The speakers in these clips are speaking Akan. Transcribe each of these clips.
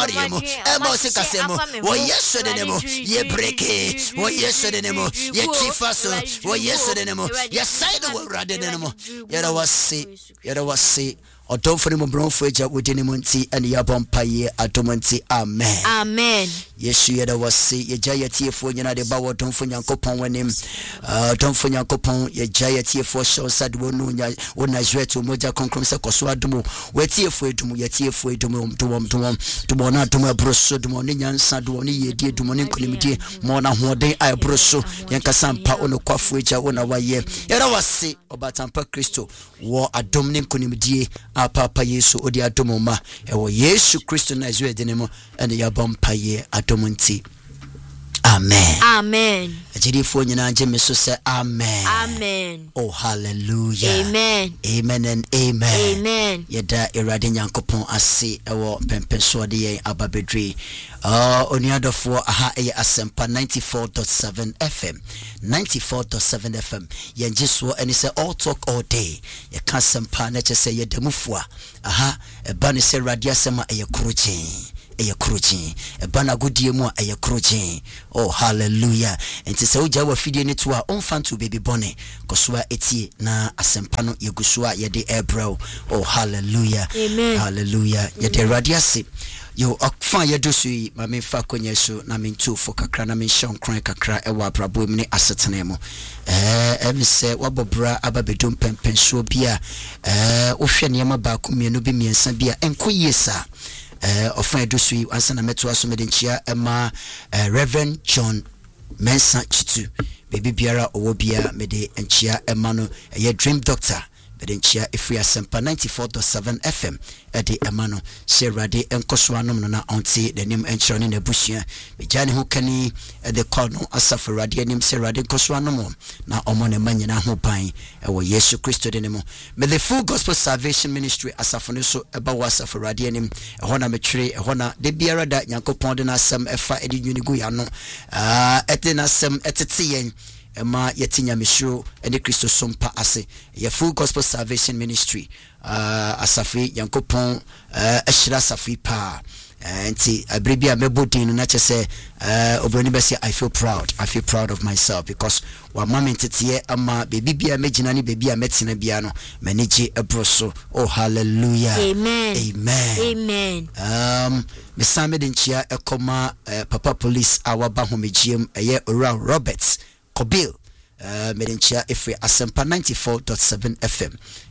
Mariamo, Emosicasemo, or yes, Sodenemo, ye breke, or yes, Sodenemo, ye chifaso, or yes, Sodenemo, yes, side of Radenemo, yet I was say. Or don't for him brown fridge with any munti and yabon paye atomanti. Amen. Amen. Yes, you was say ye jayati for United Bower, don't for Yankopon when him, don't for Yankopon, ye jayati for show sad one when I swear to Moja Concrumsa Coswadumo, where tear for it to me, tear for it to Mona to my brosso, to Monian Sadwani, ye dear to Monin Colimity, Mona Hode, I brosso, Yankasam Pa on the coffridge, I won away. Yet I was say about Tampa Christo, war a dominant Colimity. Papa Yesu odi adomoma ewo Yesu Kristo na ezwe denemo ene yabom paye adomonti. Amen. Amen. Ajidifo nyina anje meso se amen. Amen. Oh hallelujah. Amen. Amen and amen. Amen. Yeda Erade Nyankopon ase ewo pempenso de yen ababedri. Oniadofo aha eye asempa 94.7 FM. 94.7 FM. Yenjiswo eni se all talk all day. Ye kan sempa na che se yedemufua. Aha eba ne se radia sema eye kruchin. Eye kruchin bana godie mu eye kruchin. Oh hallelujah. Enti se uja wa fidie ne to a onfanto baby bone kosoa etie na asempa no yegusua yede ebro. Oh hallelujah. Amen. Hallelujah. Yede radiase yo akfa yedosui ma me fa konyeso na me ntu fo kakra na me shon kran kakra ewa brabo mi ne asetene mu emi se wabobra ababedum pempenso bia wo hwe ne ma ba ko mienu bi miensa bia enko yesa ofan edosui ansa na meto aso me de nchia ema Reverend John Mensa Chitu baby biara owo bia me de nchia ema no ye dream doctor Bedenchia ifri asempa 94.7 FM edi emano serade enkosoanom no na onti denim enchirone na busia bejane ho kani de call no asafarade anim serade enkosoanom na omone manyina ho ban ewo Yesu Kristo denimo me the Full Gospel Salvation Ministry asafone so eba wasafarade anim ehona na metwere ehona de biara da Nyankopon de na asem efa edi nwinigu ya no ete na asem etete yen Ema yetinya misho ene Kristo sompa ase ye Full Gospel Salvation Ministry asafi Yankopon ashira safi pa enti abribia mebodin na chese obroni bese I feel proud of myself because wa mama ntete ama baby bia megina ni baby a metina bia no manage ebroso. Oh hallelujah. Amen. Amen. Amen. Mesame de nchia ekoma papa police awaba homegiem eye Ora Roberts Kobil medenchia ifre asempa 94.7 FM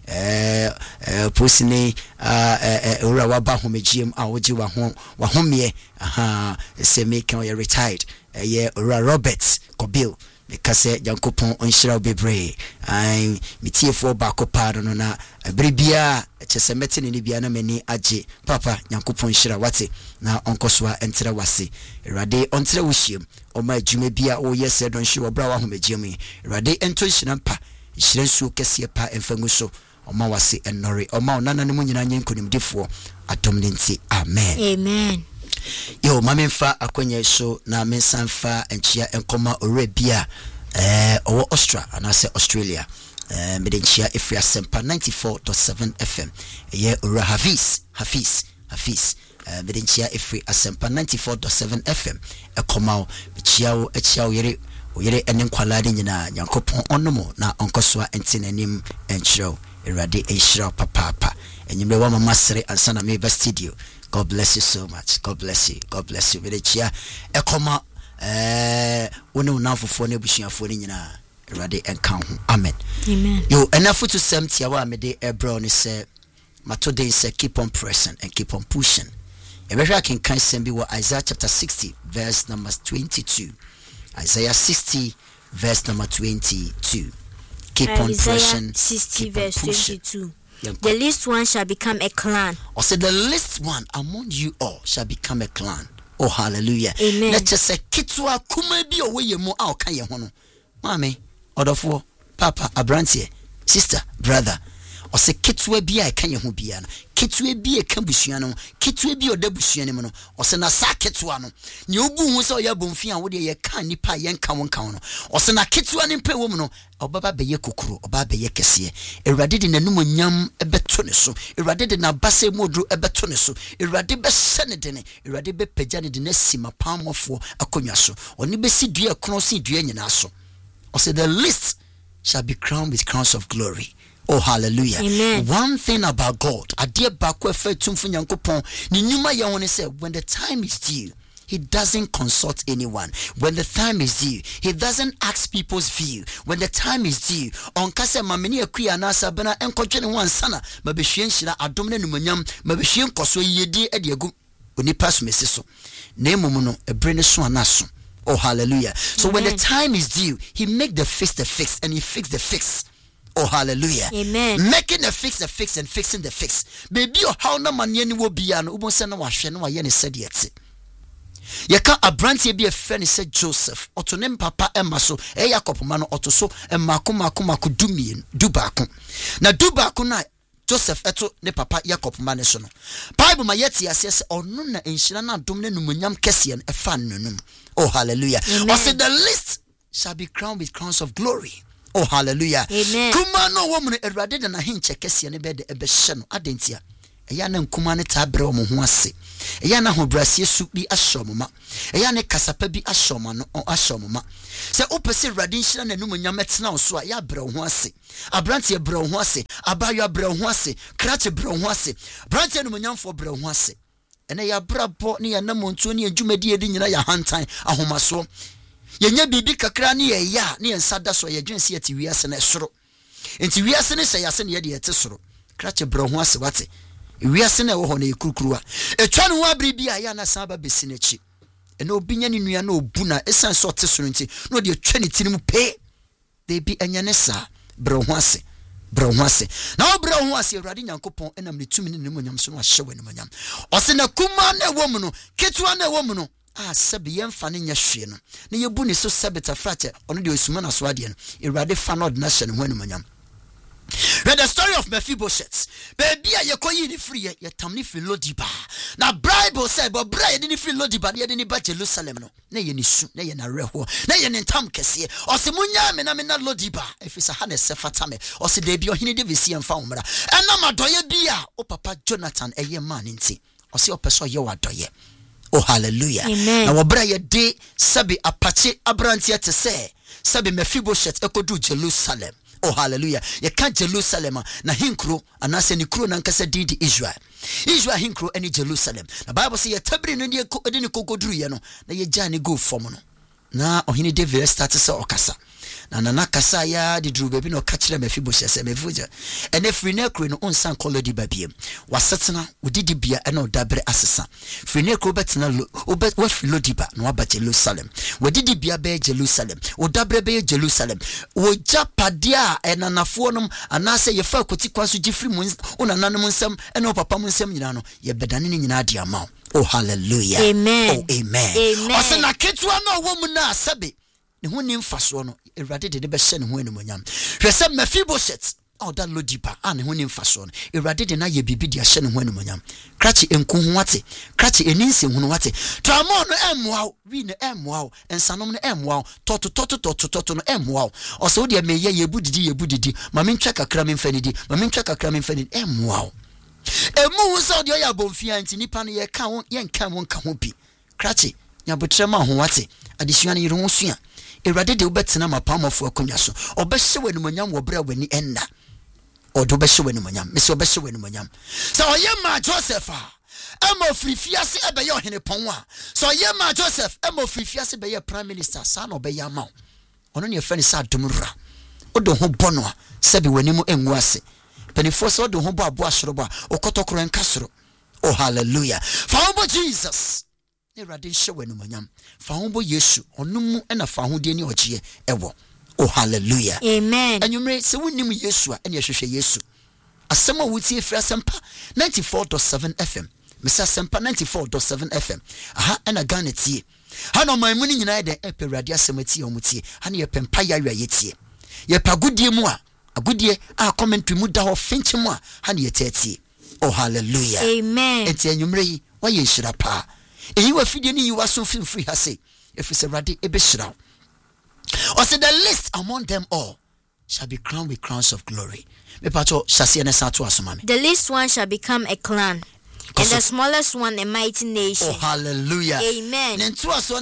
posine ura waba homegiem awoji wa homie aha se make you retired ye Ura Roberts Kobil because Yankopon onshira bebre ai mitiefo ba ko pado no na bribia chese metene ni bia na mani age papa Yankopon shira wate na onkosoa entere wase Erade ontere wushiem oma adwuma bia o yese don hwe obra wa homegiem Erade ento hira mpa hira nsuo kese pa emfangu so oma wase enore oma onana ne munyina nyenkonim defo atomnenti. Amen. Amen. Yo mamemfa akonye so na mensanfa enchia enkoma Arabia owo Australia medenchia ifri asempa 94.7 FM ye Ura Hafiz medenchia ifri asempa 94.7 FM ekoma echiawo yere enen kwalade nyina Nyankopon onomo na onkosoa entenanim enchiro Erade enchiro papa enyimre wa mama sere ansa na me studio. God bless you so much. God bless you. Medechia ekoma one unafofo na busuafo ni nyina Erade enka ho. Amen. Amen. Yo enough to semtia wa me de ebro ni say matode say keep on pressing and keep on pushing. Ebehwa kan sembi wa Isaiah chapter 60 verse number 22. Isaiah 60 verse number 22. Keep on pressing. 60 verse 22. The least one shall become a clan. Or say the least one among you all shall become a clan. Oh hallelujah. Amen. Let's just say kitwa kuma bi owe ye mo a kan ye ho no. Mame, odofo, papa, abrantie, sister, brother. ɔse ketwa bi a ɛka ye ho bia no ketwa bi ɛka busua no ketwa bi ɔda busua no mu no ɔse na sa ketwa no ne obu hu sɛ ɔyɛ bomfi a wo de ye ka nipa ye nka wo nka no ɔse na ketwa ne mpe wo mu no ɔbaba bɛyɛ kokoro ɔbaba bɛyɛ kɛseɛ Awurade de nanum nyam ɛbɛto ne so Awurade de na basa mu oduro ɛbɛto ne so Awurade bɛhyɛ ne de ne Awurade bɛpagya ne de na sima paamɔfo akonnwa so ɔne bɛsi dua krono si dua nyina so ɔse the least shall be crowned with crowns of glory. Oh, hallelujah. Amen. One thing about God, adeɛ baako ɛfɛ tumfo Nyankopɔn ne nnwuma yɛ wɔn sɛ when the time is due, he doesn't consult anyone. When the time is due, he doesn't ask people's view. When the time is due, on kase mameni akuya nasa bena enkodwe ne wan sana mabehwie nhyira adom ne numanyam mabehwie nkoso yedi ade agu onipa so mesiso na emum no ebre ne so anaso. Oh, hallelujah. So Amen. when the time is due, he make the fix the fix and he fix the fix. Oh, hallelujah. Amen. Making the fix and fixing the fix. Baby, how no man yen will be an ubosana washen wa yen said yet. Yeka a branty be a friend said Joseph, Otonem papa Emma so, Jacob mano otoso, and Makuma could do me in Dubaku. Now Dubaku night. Joseph eto ne papa Jacob manesono. Bible ma yeti asese onu na enhyira na dom ne numunyam kese en efa nunum. Oh, hallelujah. Or say the list shall be crowned with crowns of glory. Oh, hallelujah. Amen. Kuma no woman Awurade de na hinche kese ne be de ebehye no adentia. Eya na nkuma ne tabre o mo ho ase. Eya na hobrasie su bi ahyomoma. Eya ne kasapa bi ahyoma no ahyomoma. Se opese Awurade nhyira na numunyam etena so a ya bre ho ase. Abrante bre ho ase, abayo bre ho ase, krache bre ho ase. Brante numunyam fo bre ho ase. Ene ya brabo ne ya namontuo ne adwumadi edi nyina ya hantan ahomaso. Yenya bibi kakra ne ya ne ensada so ye dwense ati wiase na esoro. Enti wiase ne se yase ne ye de ete soro. Krache bre ho ase wate. Wiase na wo ho na ekurukuruwa. Etwa ne ho abribi a ya na san ba besi n'echi. Ene obinya ne nua na obu na esan so te soro nti no de etwa ne tinimu pe. De bi enya ne sa bre ho ase. Bro wase na obra ho ase Awurade Nyankopon enam ne tumi ne nemonyam so no ahye we nemonyam ose na kuma na ewo mu no ketua na ewo mu no a sebe yemfa ne nya hwe no na yebu ne so sebeta frache ono de osuma na so ade no Awurade fa no de na hye ne ho nemonyam. Read the story of Mephibosheth. Baby, you call you free, you tamni free Lodiba. Now, Bible said, but Brian didn't free Lodiba, you didn't buy Jerusalem. No, nay, you need nay, you na reho, nay, you Tam Kessie, or Simunya, Menamina Lodiba, if it's a Hannes Sefatame, or se debut, he needed to see and found. And now, my doye bia, oh, Papa Jonathan, a year man in tea, or see, oh, person, you are doye. Oh, hallelujah. Amen. Now, Brian de Sabi Apache Abrantia to say, Sabi Mephibosheth, echo do Jerusalem. Oh, hallelujah. You can't Jerusalem na hinkro anase ni kro na nkasa didi Israel. Israel hinkro any Jerusalem. The Bible say ye tabri no de kokodru ye no na ye jani go form no. Na ohini David start say okasa. Na kasa ya de dru baby no ka kire Mephibosheth se mefuja. Ene free na kro no onsan kolodi babiem. Wasetena udidi bia e na odabre asesa. Free na kro betena obet wa filodiba no aba Jerusalem. Wadidi bia be Jerusalem. Odabre be Jerusalem. Woja padia enanafo nom anase ye fa koti kwaso gifri mu onananom nsem ene papa mu nsem nyina no ye bedane ni nyina dia ma. Oh, hallelujah. Amen. Oh, amen. Amen. Ose na ketua na wo mu na asabe ne ho ni mfaso no Awurade de be hye ne ho enumonyam. Hwese Mephibosheth da Lodiba ne ho ni mfaso no Awurade de na ye bibi de hye ne ho enumonyam. Krachi enku ho wate, krachi eninse hu no wate. Tramo no emwa wi no emwa ensanom no emwa toto no emwa. Ose wo de meye yebudidi ma mentwa kakra memfanidi ma mentwa kakra memfanidi emwa. Emu so de oya bomfia nti nipa no ye ka won ye nka won ka ho bi. Krachi nyabotrema ho wate adesua ne yero ho sua. Awurade de obetena mapamofo akonya so obehye wenumonyam wo bra wani enna odo behye wenumonyam mesi obehye wenumonyam so oyema Joseph emo frifiase ebeye ohene pon a so oyema Joseph emo frifiase beye prime minister sa na obeye ama ono ne fani sa domura odo ho bono a sebi wanimu engu ase penifo so odo ho bo abo asorobo a okotokoro enkasoro. Oh, hallelujah. Fa Jesus Awurade hye wenumonyam fa ho Yesu onumu na fa ho de ni ogie ewo. Oh, hallelujah. Amen. Anywumre se wonim Yesu a ene hwehwe Yesu asema wutie fra sempa 94.7 FM mesa sempa 94.7 FM aha ena Ghana tie ha no man mu ni nyina de epewrade asema tie omutie ha ne ye pempa ya yetie ye pagudie mu a Agudie a commentary mu da ho finche mu a ha ne yetati. Oh hallelujah. Amen. Enti anwumre yi wa ye hira pa. Eyi wa fidie ni yi wa so free ha say. If it's a radi ebe shira. Or say the least among them all shall be crowned with crowns of glory. Me pato shasi ne sa to asomame. The least one shall become a clan, and the smallest one a mighty nation. Oh hallelujah. Amen. And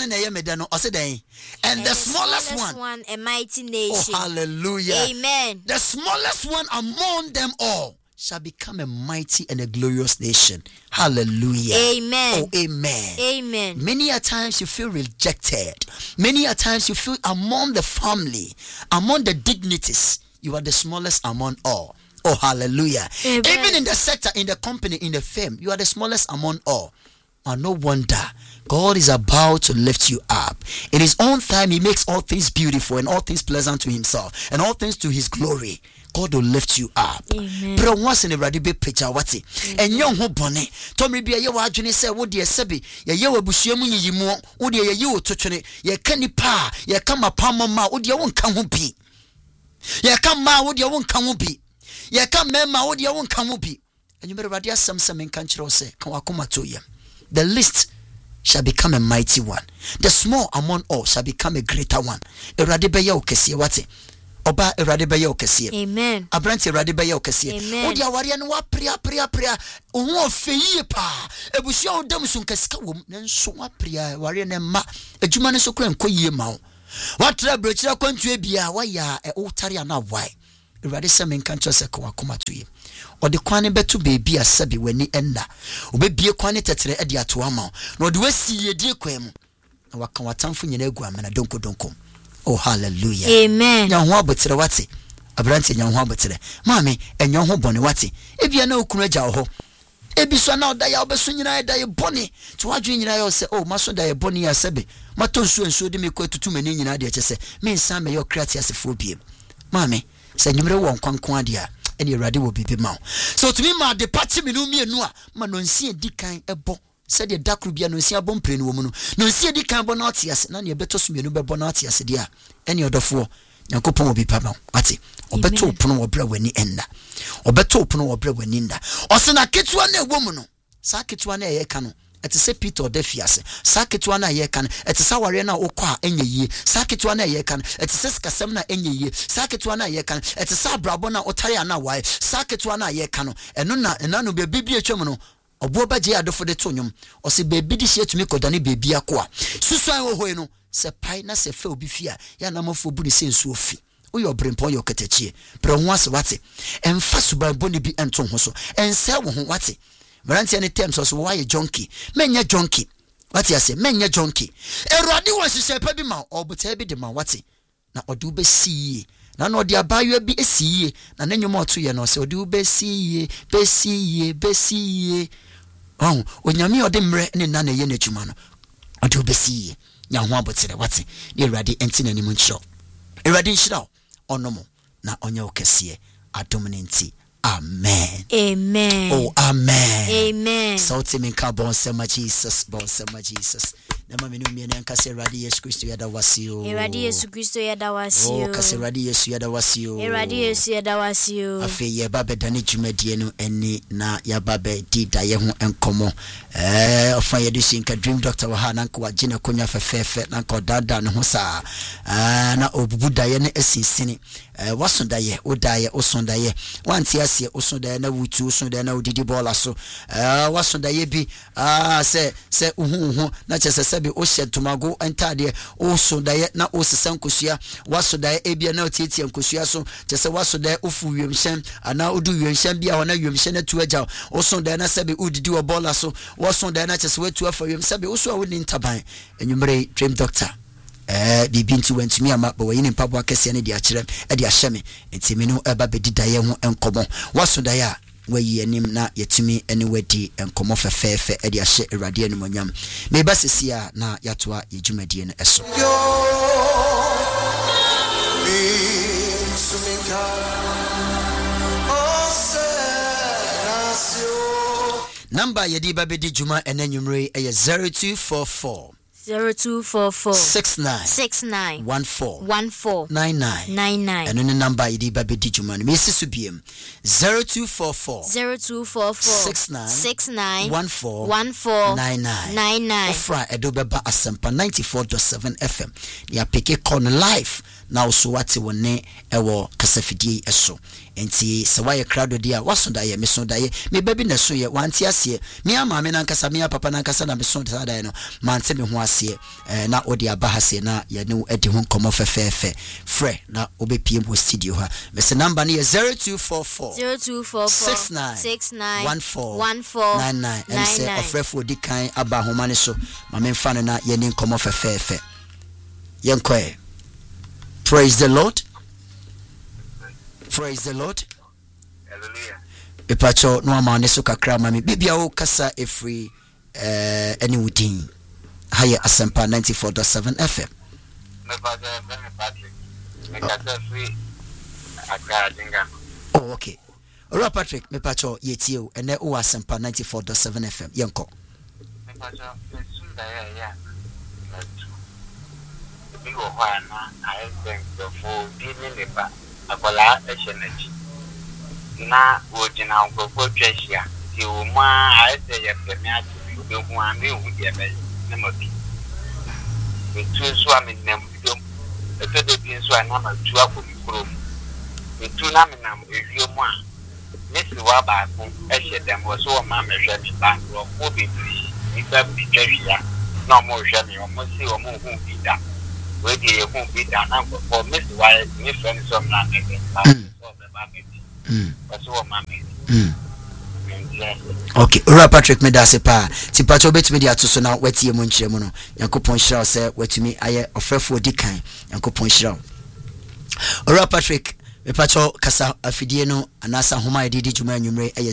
the smallest one a mighty nation. Oh hallelujah. Amen. The smallest one among them all shall become a mighty and a glorious nation. Hallelujah. Amen. Oh amen. Amen. Many a times you feel rejected. Many a times you feel among the family, among the dignities, you are the smallest among all. Oh hallelujah. Amen. Even in the sector, in the company, in the firm, you are the smallest among all. And no wonder God is about to lift you up. In his own time, he makes all things beautiful and all things pleasant to himself and all things to his glory. God will lift you up. Pero once in a radibe picture wati. And young ho bone. Tomri bia ye wa adwene se wo de sebi ye ye wabusua mu yiyimu wo de ye ye ototwene ye kani pa ye kama pamma wo de won ka ho bi. Ye kama wo de won ka ho bi. Ye kama ma wo de won ka ho bi. And you better radia some nka nchiro se kan wakoma to yem. The least shall become a mighty one. The small among all shall become a greater one. Erade be ye okese wati. Oba erade be ye okese. Amen. Abranti erade be ye okese. Amen. Odi aware no wa pria. Oho ofeyi pa. Ebusua odam so nkasika wom. Nenso wa pria ware ne ma. Adwuma ne so kra nkoyie ma wo. Watra brochira kwantu bia wa ya otare ana wai. Erade se menka ncho se kwa koma toye. Odi kwane betu bebi asabi wani enda. Obebie kwane tetere edi ato ama. Na odi wasi yedie kwam. Na waka watamfo nyina egu amana donko. Oh hallelujah. Amen. Nya ho abotere wate. Abrante nya ho abotere. Maame enyo ho bone wate. Ebia na okunu agya ho. Ebiso na oda ya obeso nyina da ye bone. To wadwe nyina ya se oh maso da ye bone ya sebe. Mato nsuo de me kwatutu mani nyina de kyese. Me nsa me yo krati asefo biem. Maame se nyimre wo nkwankwan ade a ene Awurade wo bibi ma. So to me ma de party me no mienu a ma no nsie dikan ebo. Said the dakru bia no nsie abom pre no wo mu no. No nsie dikan bo na otiase na ne beto so mienu bebo na otiase de a ene odofo Nyankopon obi pa ma. Ate obeto opono wo bra wani enna. Obeto opono wo bra wani nda. Ose na ketua na ewo mu no. Sa ketua na eye ka no. Ete se Peter odefiase. Sa ketua na eye ka no. Ete sa ware na okwa enye yie. Sa ketua na eye ka no. Ete se skasem na enye yie. Sa ketua na eye ka no. Ete sa brabo na otare ana wai. Sa ketua na eye ka no. Eno na no be bibia atwam no. Obo baje adofo de to nwom. Ose bebi di hie tumi kodane bebi akoa. Susuan wo hoi no. Se pai na se fe obi fia ya na mafo bu ni se nsuo fi oyo brempo yo ketachie pre ho ase wate emfa suban boni bi ento ho so ense wo ho wate varantia ne terms so why junkie menya junkie wate ase menya junkie erode wo hihye pa bi ma obuta bi de ma wate na ode ube siye na no ode abayo bi esiye na nanyom oto ye no se ode ube siye besiye oh onyame ode mre ne na ye na adwuma no ode ube siye nya ho abotere wate ne Awurade enti na nimu nchiro Awurade nchiro onomo na onye okese adom ne nti amen. Amen. Oh amen. Amen. So timi ka bon sema Jesus na mama no mi na nkase Awurade Yesu Kristo yada wasio. Awurade Yesu Kristo yada wasio. Oh kase Awurade Yesu yada wasio. Awurade Yesu yada wasio. Afi ye ba bedane dwumadie no eni na ya ba be dida ye ho enkomo ofa ye de sinka dream doctor wa ha na nko wagina konya fefefe na nko dada ne ho sa na obubuda ye ne asinsini wasonda ye odaye osonda ye wanti ase osonda na wutu osonda na odidi bola so wasonda ye bi se uhu na chese sebi o shetumago entade osonda ye na osesa nkosua wasonda ye ebia na otietie nkosua so chese wasonda ofu wiemhyen ana odu wiemhyen bia ho na wiemhyen na tuaja osonda na sebi odidi wo bola so wasonda na chese watu afa wiem sebi oso a woni ntaban enwumre dream doctor bibi nti wantumi ama bo wayini mpabo akese ne de akire de ahyeme enti me no eba bedida ye ho enkomo wasoda ya wayi anim na yetumi ene wadi enkomo fefefe de ahye Awurade animonyam me ba sesia na yatoa yedwumadie no eso number yedi babedi juma enanyumre eye 0244 0244 69 14 99. And the number ID baby dijuman. Mrs. Subiem 0244 69 14 99. Ofra Edobeba Asempa 94.7 FM. Ya peke con live. Now so wati wone ewo kasafidie eso. Enti se waye crowd dia wasonda ye mesonda ye me baby na so ye wanti ase me ama me na nkasa me papa na nkasa na mesonda da no mante me ho ase na odi abahase na ye ne edi ho komo fefefe fre na obepiem ho studio ha me se number ne 0244 69 14 99 and say ofrefo di kan aba homa ne so ma me mfa na ye ne komo fefefe yenkwe. Praise the Lord. Praise the Lord. Hallelujah. Epacho no ama ne so kakra mami bibia wo kasa efri any wudin. Haye Asempa 94.7 FM. Me father Patrick. Me kasa free Accra Dinga. Oh okay. Ora Patrick me pacho yetio ene o Asempa 94.7 FM. Yenko. Me pacho me sunda ya. Me go hwana I think the full didn't ba. Akola energy na wojina ngoko twahia ti wo ma aise ye pemi ati bi hu ame hu de be na mabi etu so amenam bidom eto de bi so anama tu akomikro etu na menam ewio mu a nesi wa ba ko ehye dem wo so ma mehwe mi ba ro ko bi ni ba bi twahia na mo hwe mi o mo si o mo hu bi da we de ye hu bi da na ko nesi wa ni friend so na me Okay, Ora Patrick me da se pa. Ti pacho betimi dia to so na wetie mu nkyere mu no. Yakopon hira se watumi aye ofrefo odi kan. Yakopon hira. Ora Patrick me pacho kasa afidie no anasa homa edidi juma anwumre aye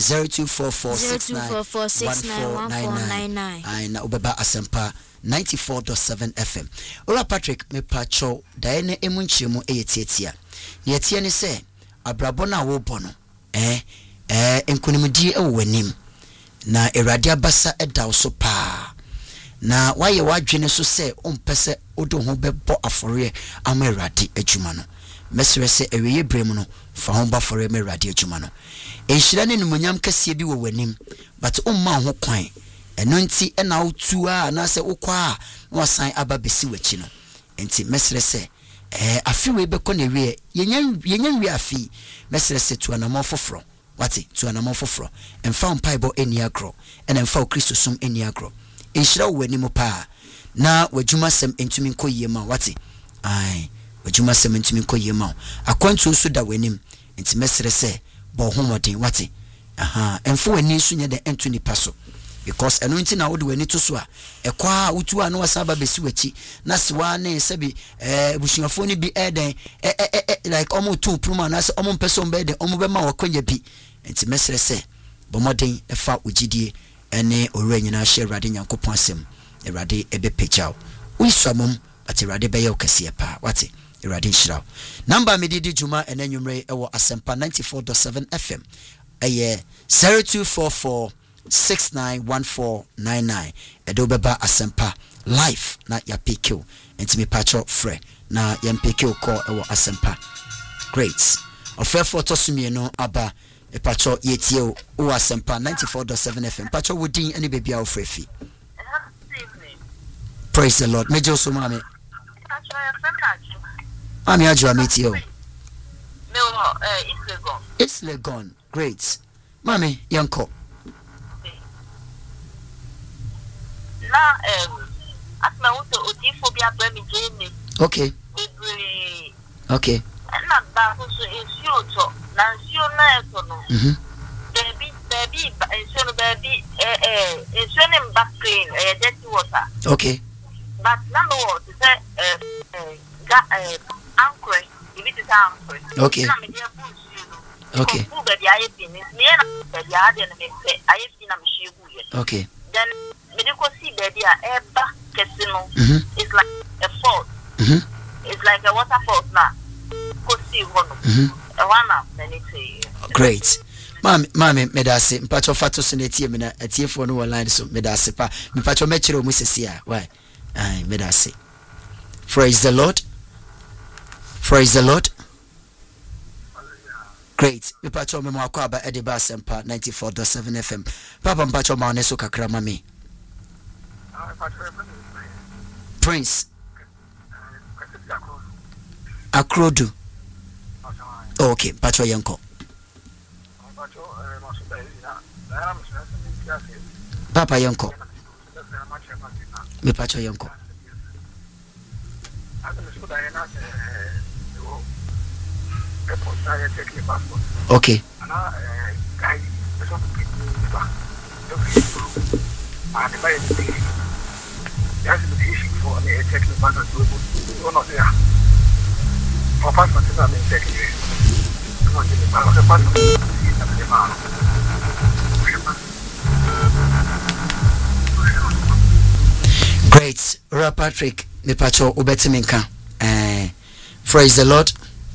0244691499. Ai na obeba Asempa 94.7 FM. Ora Patrick me pacho dae ne emu nkyere mu eyetietia. Yetie ne se abrabo na wo bono enkunimdi ewanim na erade abasa edaw so pa na waye wadwene so se ompese odo ho bebo afore ama erade adwuma no mesere se eweye brem no fa ho ba afore ma erade adwuma no enhyira ne numonyam kase bi wo wanim but umma ho kwan eno nti na otu a na se ukwa na wasan aba besi wachi no enti mesere se afi we be kone we yenyan we afi mesere se tu anamo foforo wati tu anamo foforo emfa mpaibo eni agro ena emfa Kristo sum eni agro enhyira wo ani pa na wadwuma sem entumi nkoyie ma wati ai wadwuma sem entumi nkoyie ma akwantu so da wanim enti mesere se bo homoden wati emfa wani so nya de entu nipa so because eno nti na wo de wani to so a ekwa utu a no wasaba besi wachi na sewa ne sebi busuafo ni bi eden like omo tu pruma na se omo pese ombe de omo be ma wakwanya bi enti mesere se bomoden efa ogidie ene ore nyina hye Awurade Nyankopon asem Awurade ebe pechao uiswamom ati Awurade be ye okase pa wate Awurade nhyiraw number medidi juma enanwumre ewo Asempa 94.7 FM eye 0244 691499 edobeba Asempa live na ya PQ enti me patcho frɛ na ya PQ call ewo Asempa great ofrefo tosumie no aba e patcho yetie o Asempa 94.7 FM patcho wodin ani bebia ofrefi. Praise the Lord. Mejo so mame ami ajwa metio it's Legon great mame yanko na asma wuto otifobia bremi jeni okay okay na ba so esio to na esio na eto no baby esio no baby esio ne back clean dirty water okay but na no to say anchor if it is anchor okay na me dey push you no okay bu baby aye pin me na baby ade na me say aye pin na me shegu ye okay then medical see baby eba casino it's like a fault it's like a waterfall now go see one one great mami medase mpacho fato so netie me na atiefo no online so medase pa mpacho mechiro mu sesia why May I say, praise the Lord. Praise the Lord. Great. Me pacho me mo akwa ba Ediba Sempa 94.7 FM. Papa mpacho ma oneso kakra mami. Prince Akrodu. Okay, pacho yenko. Papa yenko. Me pacho yenko. Okay. Great. Ra Patrick, me pacho ubetiminka. Praise the Lord.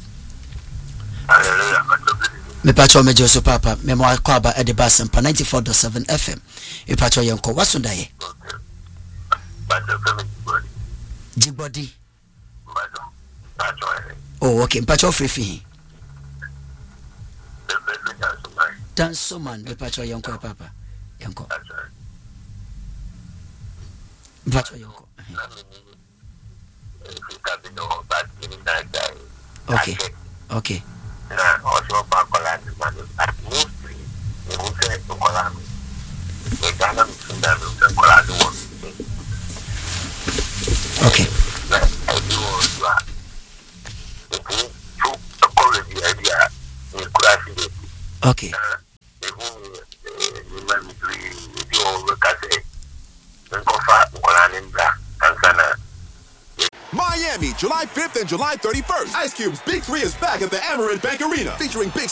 Me pacho me Joseph Papa, me mo akwa Ediba Sempa 94.7 FM. Me pacho yenko wasundaye. Jibody. Oh, okay. Pacho Fifi. Dance man, me pacho yenko Papa. Yenko. Pacho yenko. Okay. Okay. Also Bacola at mostly the Hussein to Colami. The Ghana to Colado. Okay. I do also a quality idea in class. Okay. Miami, July 5th and July 31st. Ice Cube's Big 3 is back at the Amerant Bank Arena, featuring big